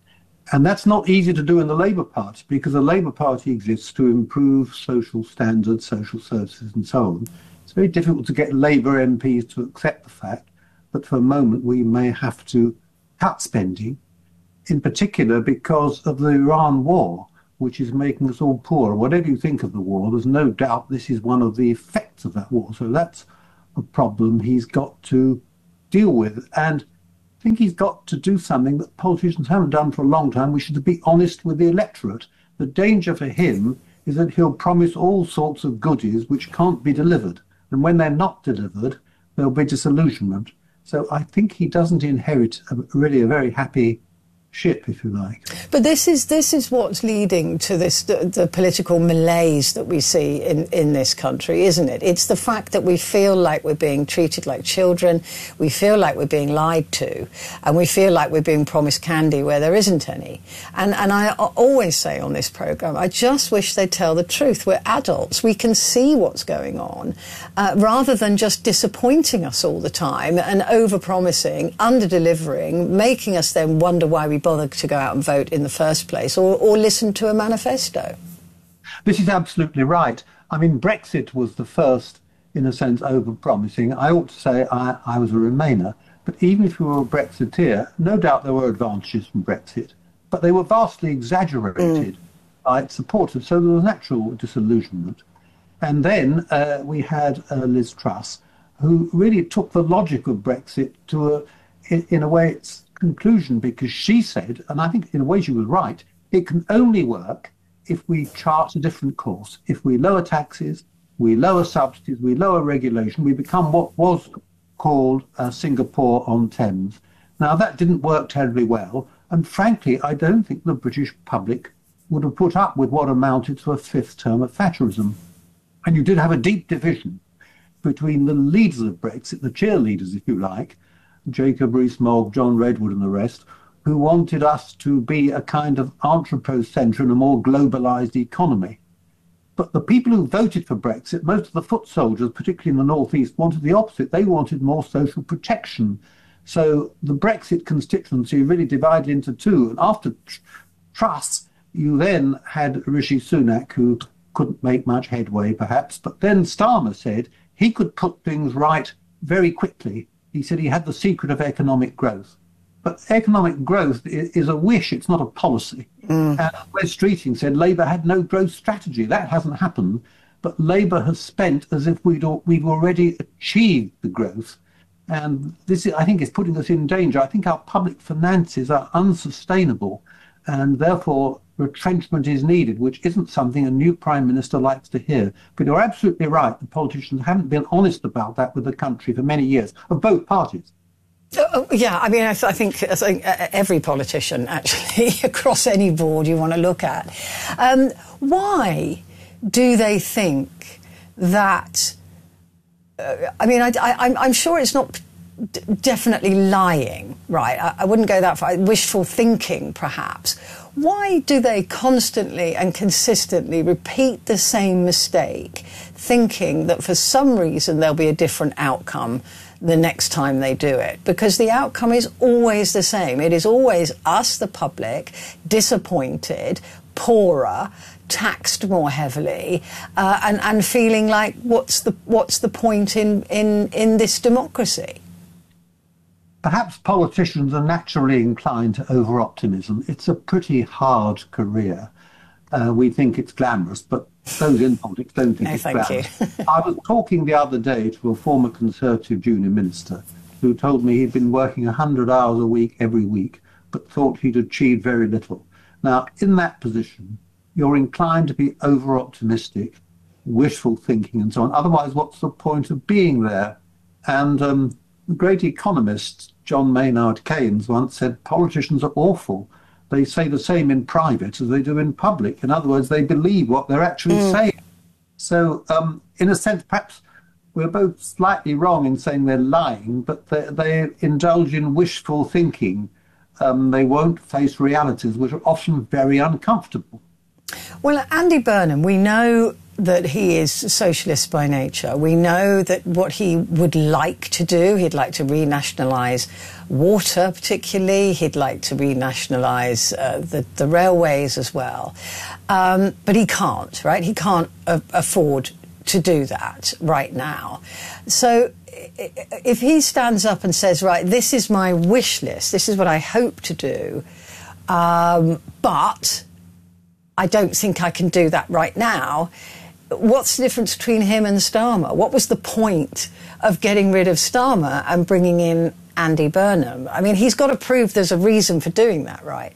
And that's not easy to do in the Labour Party, because the Labour Party exists to improve social standards, social services and so on. It's very difficult to get Labour M Ps to accept the fact that for a moment we may have to cut spending, in particular because of the Iran war, which is making us all poorer. Whatever you think of the war, there's no doubt this is one of the effects of that war. So that's a problem he's got to deal with. And I think he's got to do something that politicians haven't done for a long time, which is to be honest with the electorate. The danger for him is that he'll promise all sorts of goodies which can't be delivered. And when they're not delivered, there'll be disillusionment. So I think he doesn't inherit a, really a very happy ship, if you like. But this is this is what's leading to this the, the political malaise that we see in, in this country, isn't it? It's the fact that we feel like we're being treated like children, we feel like we're being lied to, and we feel like we're being promised candy where there isn't any. And and I always say on this programme, I just wish they'd tell the truth. We're adults, we can see what's going on, uh, rather than just disappointing us all the time and over-promising, under-delivering, making us then wonder why we bother to go out and vote in the first place, or, or listen to a manifesto. This is absolutely right. I mean, Brexit was the first, in a sense, over-promising. I ought to say I, I was a Remainer, but even if you were a Brexiteer, no doubt there were advantages from Brexit, but they were vastly exaggerated mm. by its supporters, so there was natural disillusionment. And then uh, we had uh, Liz Truss, who really took the logic of Brexit to, a, in, in a way, it's conclusion, because she said, and I think in a way she was right, it can only work if we chart a different course. If we lower taxes, we lower subsidies, we lower regulation, we become what was called uh, Singapore on Thames. Now, that didn't work terribly well, and frankly, I don't think the British public would have put up with what amounted to a fifth term of Thatcherism. And you did have a deep division between the leaders of Brexit, the cheerleaders, if you like, Jacob Rees-Mogg, John Redwood and the rest, who wanted us to be a kind of anthropocentre in a more globalised economy. But the people who voted for Brexit, most of the foot soldiers, particularly in the North East, wanted the opposite. They wanted more social protection. So the Brexit constituency really divided into two. And after tr- Truss, you then had Rishi Sunak, who couldn't make much headway, perhaps. But then Starmer said he could put things right very quickly. He said he had the secret of economic growth. But economic growth is a wish, it's not a policy. Mm. And Wes Streeting said Labour had no growth strategy. That hasn't happened. But Labour has spent as if we'd, we've already achieved the growth. And this, I think, is putting us in danger. I think our public finances are unsustainable, and therefore retrenchment is needed, which isn't something a new Prime Minister likes to hear. But you're absolutely right. The politicians haven't been honest about that with the country for many years, of both parties. Oh, yeah, I mean, I, th- I think I think every politician, actually, across any board you want to look at. Um, why do they think that... Uh, I mean, I, I, I'm, I'm sure it's not d- definitely lying, right? I, I wouldn't go that far. Wishful thinking, perhaps. Why do they constantly and consistently repeat the same mistake, thinking that for some reason there'll be a different outcome the next time they do it? Because the outcome is always the same. It is always us, the public, disappointed, poorer, taxed more heavily, uh, and, and feeling like what's the what's the point in, in, in this democracy? Perhaps politicians are naturally inclined to over-optimism. It's a pretty hard career. Uh, we think it's glamorous, but those in politics don't think no, it's thank glamorous. You. I was talking the other day to a former Conservative junior minister who told me he'd been working one hundred hours a week every week, but thought he'd achieved very little. Now, in that position, you're inclined to be over-optimistic, wishful thinking and so on. Otherwise, what's the point of being there? And um, The great economist John Maynard Keynes once said politicians are awful. They say the same in private as they do in public. In other words, they believe what they're actually mm. saying. So, um, in a sense, perhaps we're both slightly wrong in saying they're lying, but they, they indulge in wishful thinking. Um, they won't face realities, which are often very uncomfortable. Well, Andy Burnham, we know that he is socialist by nature. We know that what he would like to do, he'd like to renationalise water particularly, he'd like to renationalise uh, the, the railways as well. Um, but he can't, right? He can't a- afford to do that right now. So if he stands up and says, right, this is my wish list, this is what I hope to do, um, but I don't think I can do that right now, what's the difference between him and Starmer? What was the point of getting rid of Starmer and bringing in Andy Burnham? I mean, he's got to prove there's a reason for doing that, right?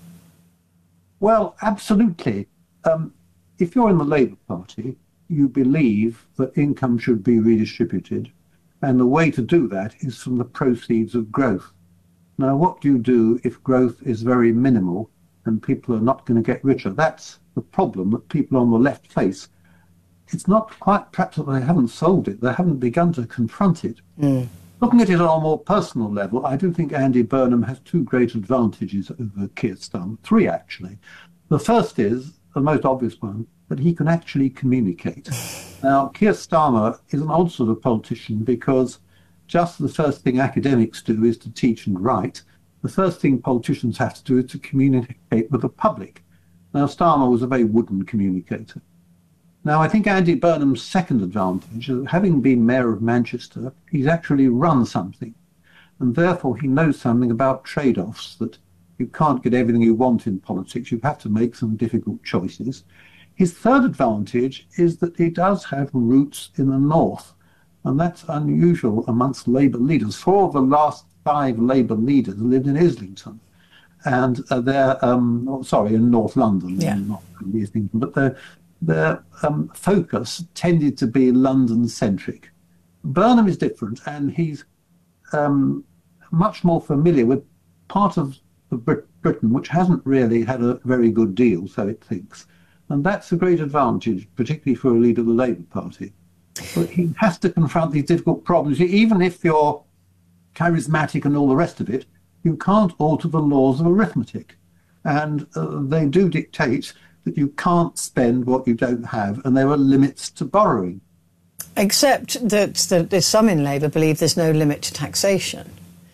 Well, absolutely. Um, if you're in the Labour Party, you believe that income should be redistributed, and the way to do that is from the proceeds of growth. Now, what do you do if growth is very minimal and people are not going to get richer? That's the problem that people on the left face. It's not quite perhaps that they haven't solved it, they haven't begun to confront it. Mm. Looking at it on a more personal level, I do think Andy Burnham has two great advantages over Keir Starmer. Three, actually. The first is, the most obvious one, that he can actually communicate. Now, Keir Starmer is an odd sort of politician because just the first thing academics do is to teach and write. The first thing politicians have to do is to communicate with the public. Now, Starmer was a very wooden communicator. Now, I think Andy Burnham's second advantage is that having been mayor of Manchester, he's actually run something. And therefore, he knows something about trade-offs, that you can't get everything you want in politics. You have to make some difficult choices. His third advantage is that he does have roots in the north. And that's unusual amongst Labour leaders. Four of the last five Labour leaders lived in Islington. And uh, they're, um, oh, sorry, in North London, yeah. not in Islington, but they're their um, focus tended to be London-centric. Burnham is different, and he's um, much more familiar with part of the Brit- Britain which hasn't really had a very good deal, so it thinks. And that's a great advantage, particularly for a leader of the Labour Party. But he has to confront these difficult problems. Even if you're charismatic and all the rest of it, you can't alter the laws of arithmetic. And uh, they do dictate that you can't spend what you don't have, and there are limits to borrowing. Except that, that there's some in Labour believe there's no limit to taxation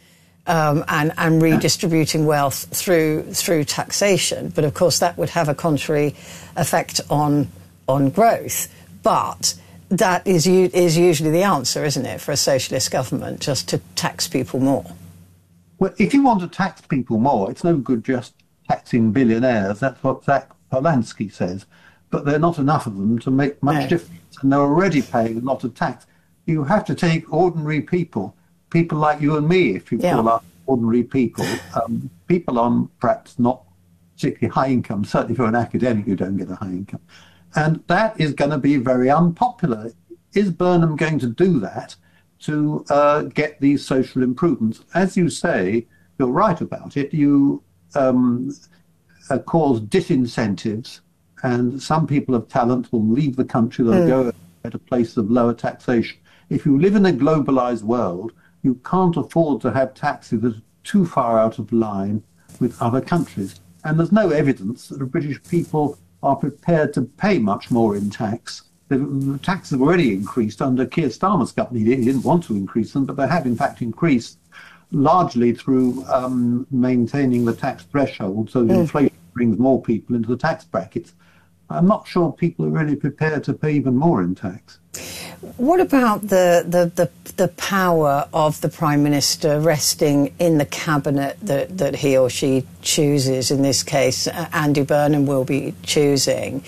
um, and, and redistributing wealth through through taxation. But of course, that would have a contrary effect on on growth. But that is is usually the answer, isn't it, for a socialist government, just to tax people more? Well, if you want to tax people more, it's no good just taxing billionaires. That's what Zach Polanski says, but there are not enough of them to make much no. difference, and they're already paying a lot of tax. You have to take ordinary people, people like you and me, if you yeah. call us ordinary people, um, people on perhaps not particularly high income. Certainly for an academic, you don't get a high income. And that is going to be very unpopular. Is Burnham going to do that to uh, get these social improvements? As you say, you're right about it. You um, Uh, cause disincentives, and some people of talent will leave the country. They'll mm. go at a place of lower taxation. If you live in a globalized world, you can't afford to have taxes that are too far out of line with other countries. And there's no evidence that the British people are prepared to pay much more in tax. The, the taxes have already increased under Keir Starmer's government. He didn't want to increase them, but they have in fact increased largely through um, maintaining the tax threshold, so that mm. inflation brings more people into the tax brackets. I'm not sure people are really prepared to pay even more in tax. What about the, the, the, the power of the Prime Minister resting in the cabinet that, that he or she chooses? In this case, Andy Burnham will be choosing.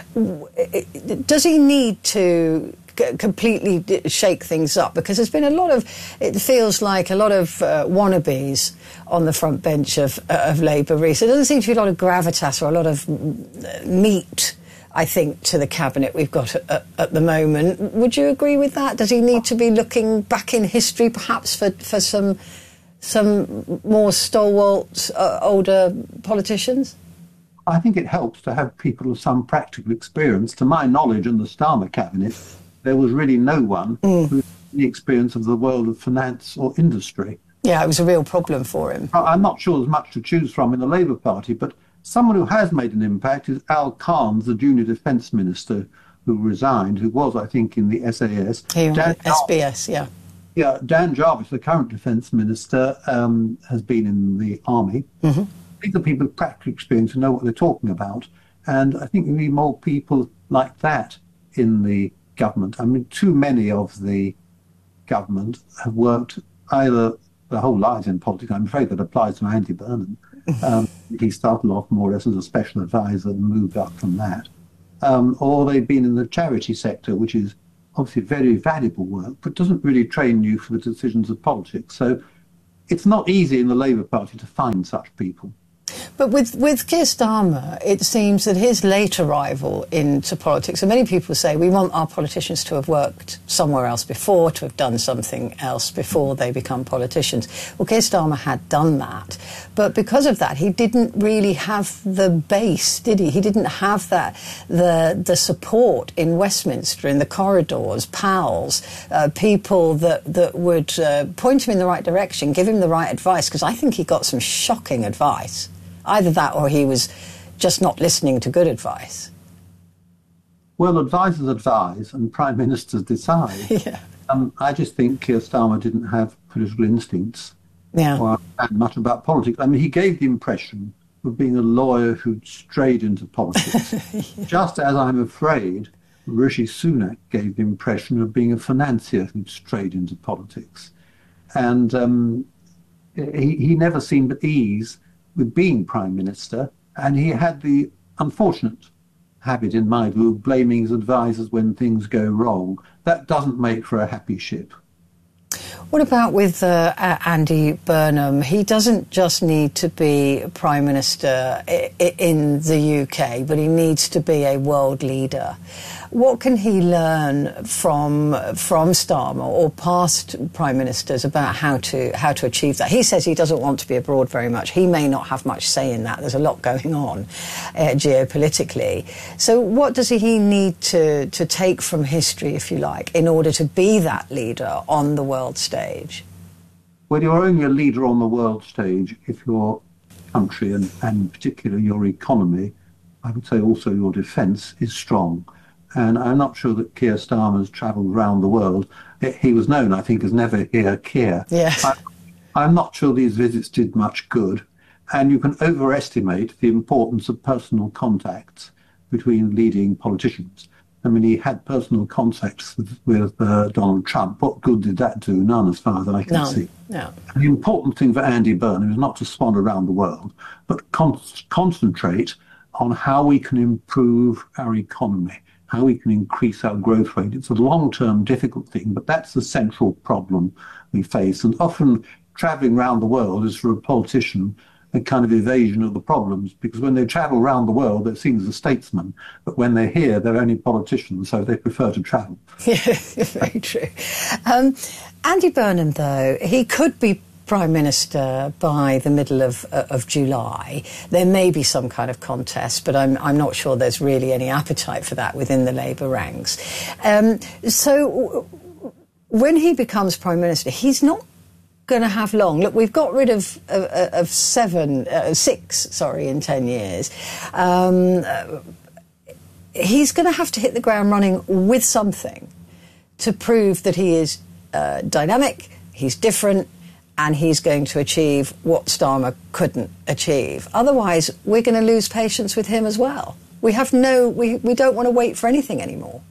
Does he need to completely shake things up? Because there's been a lot of, it feels like a lot of uh, wannabes on the front bench of, uh, of Labour recently. There doesn't seem to be a lot of gravitas or a lot of meat I think, to the cabinet we've got at, at, at the moment. Would you agree with that? Does he need to be looking back in history, perhaps, for, for some some more stalwart, uh, older politicians? I think it helps to have people of some practical experience. To my knowledge, in the Starmer cabinet, there was really no one mm. who had any experience of the world of finance or industry. Yeah, it was a real problem for him. I'm not sure there's much to choose from in the Labour Party, but someone who has made an impact is Al Carnes, the junior defence minister who resigned, who was, I think, in the S A S. He was S B S, yeah. Yeah, Dan Jarvis, the current defence minister, um, has been in the army. Mm-hmm. These are people with practical experience who know what they're talking about. And I think we need more people like that in the government. I mean, too many of the government have worked either their whole lives in politics. I'm afraid that applies to Andy Burnham. Um, he started off more or less as a special advisor and moved up from that. Um, or they've been in the charity sector, which is obviously very valuable work, but doesn't really train you for the decisions of politics. So it's not easy in the Labour Party to find such people. But with, with Keir Starmer, it seems that his late arrival into politics, and many people say we want our politicians to have worked somewhere else before, to have done something else before they become politicians. Well, Keir Starmer had done that. But because of that, he didn't really have the base, did he? He didn't have that, the, the support in Westminster, in the corridors, pals, uh, people that, that would uh, point him in the right direction, give him the right advice, because I think he got some shocking advice. Either that or he was just not listening to good advice. Well, advisors advise and prime ministers decide. Yeah. Um, I just think Keir Starmer didn't have political instincts yeah. or understand much about politics. I mean, he gave the impression of being a lawyer who'd strayed into politics, yeah. just as I'm afraid Rishi Sunak gave the impression of being a financier who'd strayed into politics. And um, he, he never seemed at ease with being Prime Minister, and he had the unfortunate habit, in my view, of blaming his advisers when things go wrong. That doesn't make for a happy ship. What about with uh, Andy Burnham? He doesn't just need to be Prime Minister in the U K, but he needs to be a world leader. What can he learn from from Starmer or past Prime Ministers about how to how to achieve that? He says he doesn't want to be abroad very much. He may not have much say in that. There's a lot going on uh, geopolitically. So what does he need to, to take from history, if you like, in order to be that leader on the world stage? Well, you're only a leader on the world stage if your country, and, and in particular your economy, I would say also your defence, is strong. And I'm not sure that Keir Starmer's travelled around the world. He was known, I think, as Never Hear Keir. Yes. I, I'm not sure these visits did much good. And you can overestimate the importance of personal contacts between leading politicians. I mean, he had personal contacts with, with uh, Donald Trump. What good did that do? None, as far as I can no, see. No. And the important thing for Andy Burnham is not to swan around the world, but con- concentrate on how we can improve our economy, how we can increase our growth rate. It's a long-term difficult thing, but that's the central problem we face. And often travelling around the world is, for a politician, a kind of evasion of the problems, because when they travel around the world, they're seen as a statesman, but when they're here, they're only politicians, so they prefer to travel. Yeah, very true. Um, Andy Burnham, though, he could be Prime Minister by the middle of, uh, of July. There may be some kind of contest, but I'm, I'm not sure there's really any appetite for that within the Labour ranks. Um, so when he becomes Prime Minister, he's not going to have long. Look, we've got rid of of, of seven, uh, six, sorry, in ten years. Um, uh, he's going to have to hit the ground running with something to prove that he is uh, dynamic, he's different, and he's going to achieve what Starmer couldn't achieve. Otherwise, we're going to lose patience with him as well. We have no, we, we don't want to wait for anything anymore.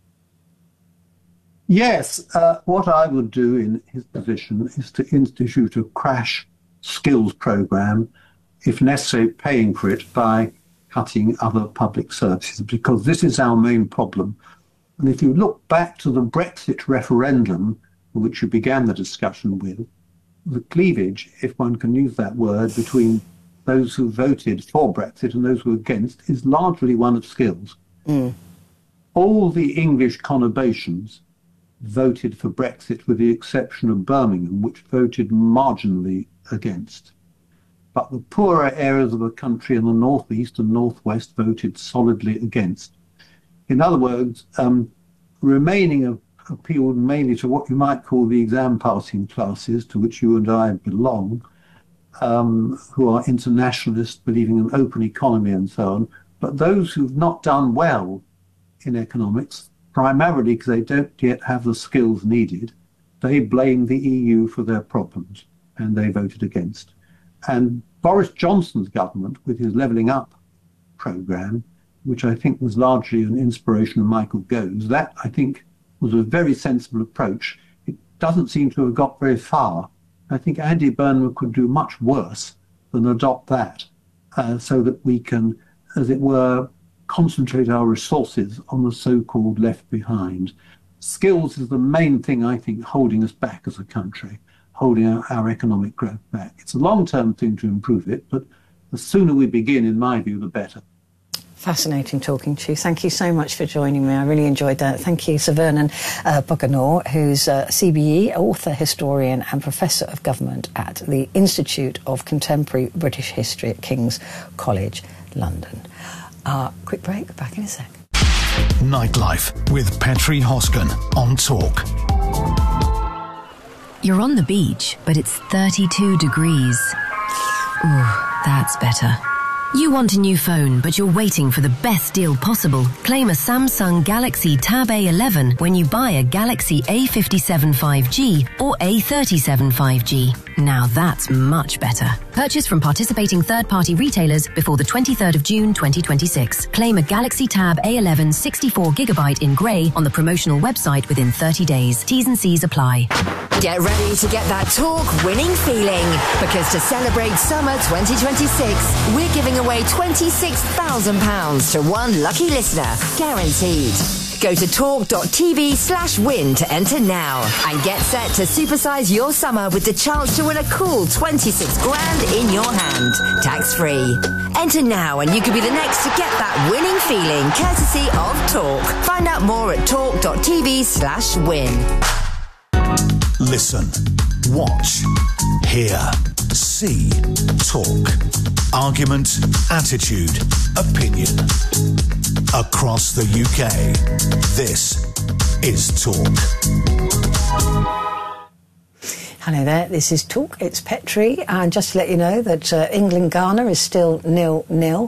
Yes, uh, what I would do in his position is to institute a crash skills programme, if necessary paying for it by cutting other public services, because this is our main problem. And if you look back to the Brexit referendum, which you began the discussion with, the cleavage, if one can use that word, between those who voted for Brexit and those who were against is largely one of skills. Mm. All the English conurbations voted for Brexit with the exception of Birmingham, which voted marginally against. But the poorer areas of the country in the northeast and northwest voted solidly against. In other words, um, remaining appealed mainly to what you might call the exam-passing classes, to which you and I belong, um, who are internationalists, believing in an open economy and so on. But those who've not done well in economics, primarily because they don't yet have the skills needed, they blame the E U for their problems, and they voted against. And Boris Johnson's government, with his Levelling Up programme, which I think was largely an inspiration of Michael Gove's, that, I think, was a very sensible approach. It doesn't seem to have got very far. I think Andy Burnham could do much worse than adopt that, uh, so that we can, as it were, concentrate our resources on the so-called left behind. Skills is the main thing, I think, holding us back as a country, holding our, our economic growth back. It's a long-term thing to improve it, but the sooner we begin, in my view, the better. Fascinating talking to you. Thank you so much for joining me. I really enjoyed that. Thank you, Sir Vernon uh, Buchanor, who's a C B E, author, historian and Professor of Government at the Institute of Contemporary British History at King's College, London. Uh, quick break, back in a sec. Nightlife with Petri Hosken on Talk. You're on the beach, but it's thirty-two degrees. Ooh, that's better. You want a new phone, but you're waiting for the best deal possible. Claim a Samsung Galaxy Tab A eleven when you buy a Galaxy A fifty-seven five G or A thirty-seven five G. Now that's much better. Purchase from participating third-party retailers before the twenty-third of June twenty twenty-six. Claim a Galaxy Tab A eleven sixty-four gigabyte in grey on the promotional website within thirty days. T's and C's apply. Get ready to get that Talk winning feeling, because to celebrate summer twenty twenty-six, we're giving away twenty-six thousand pounds to one lucky listener, guaranteed. Go to talk.tv slash win to enter now and get set to supersize your summer with the chance to win a cool twenty-six grand in your hand, tax-free. Enter now and you could be the next to get that winning feeling, courtesy of Talk. Find out more at talk.tv slash win. Listen, watch, hear, see, talk. Argument, attitude, opinion. Across the U K, this is Talk. Hello there, this is Talk, it's Petri, and just to let you know that uh, England-Ghana is still nil-nil.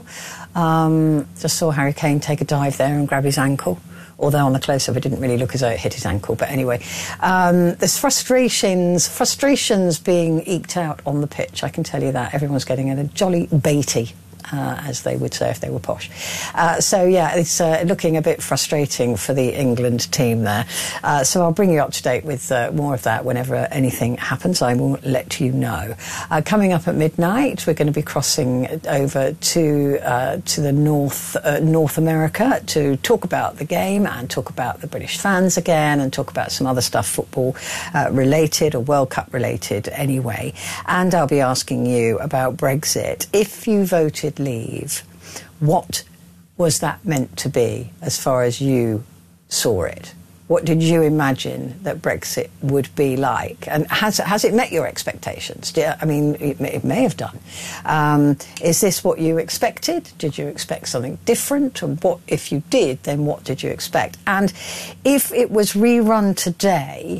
Um, just saw Harry Kane take a dive there and grab his ankle. Although on the close-up it didn't really look as though it hit his ankle. But anyway, um, there's frustrations, frustrations being eked out on the pitch, I can tell you that. Everyone's getting a jolly baity, uh, as they would say if they were posh. Uh, so, yeah, it's uh, looking a bit frustrating for the England team there. Uh, so I'll bring you up to date with uh, more of that whenever anything happens. I will let you know. Uh, coming up at midnight, we're going to be crossing over to uh, to the North uh, North America to talk about the game and talk about the British fans again and talk about some other stuff, football uh, related or World Cup related anyway. And I'll be asking you about Brexit. If you voted leave, what was that meant to be as far as you saw it? What did you imagine that Brexit would be like? And has, has it met your expectations? I mean, it may, it may have done. Um, is this what you expected? Did you expect something different? And what, if you did, then what did you expect? And if it was rerun today,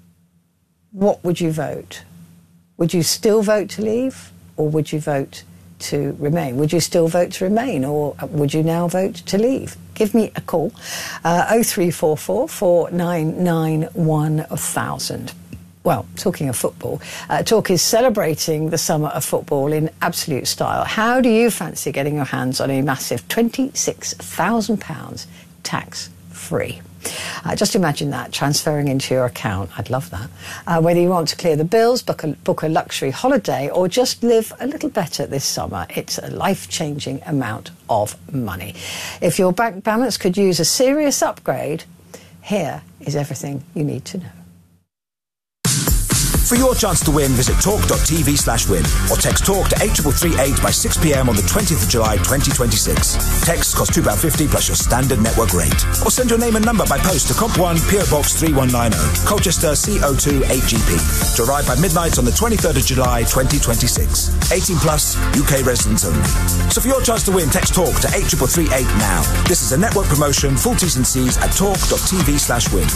what would you vote? Would you still vote to leave, or would you vote to remain? Would you still vote to remain, or would you now vote to leave? Give me a call, uh, oh three four four, four nine nine, one thousand. Well, talking of football, uh, Talk is celebrating the summer of football in absolute style. How do you fancy getting your hands on a massive twenty-six thousand pounds tax-free? Uh, just imagine that transferring into your account. I'd love that. Uh, whether you want to clear the bills, book a, book a luxury holiday, or just live a little better this summer, it's a life-changing amount of money. If your bank balance could use a serious upgrade, here is everything you need to know. For your chance to win, visit talk.tv slash win or text talk to eight three three eight by six p m on the twentieth of July twenty twenty-six. Texts cost two pounds fifty plus your standard network rate. Or send your name and number by post to Comp one, P O Box three one nine zero, Colchester C O two eight G P. To arrive by midnight on the twenty-third of July twenty twenty-six. eighteen plus, U K residents only. So for your chance to win, text talk to eight three three eight now. This is a network promotion, full T's and C's at talk.tv slash win.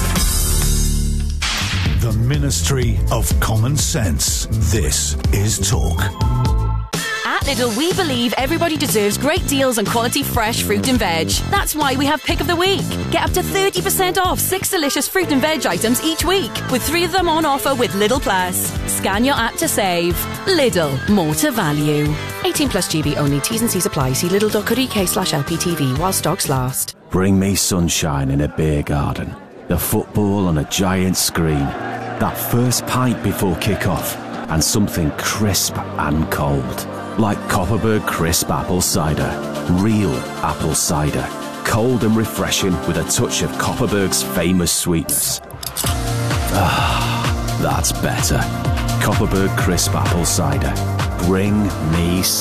The Ministry of Common Sense. This is Talk. At Lidl, we believe everybody deserves great deals on quality fresh fruit and veg. That's why we have Pick of the Week. Get up to thirty percent off six delicious fruit and veg items each week, with three of them on offer with Lidl Plus. Scan your app to save. Lidl, more to value. eighteen plus G B only. T's and C's apply. See lidl.co.uk slash LPTV while stocks last. Bring me sunshine in a beer garden. The football on a giant screen. That first pint before kick-off. And something crisp and cold. Like Copperberg Crisp Apple Cider. Real apple cider. Cold and refreshing with a touch of Copperberg's famous sweetness. Ah, that's better. Copperberg Crisp Apple Cider. Bring me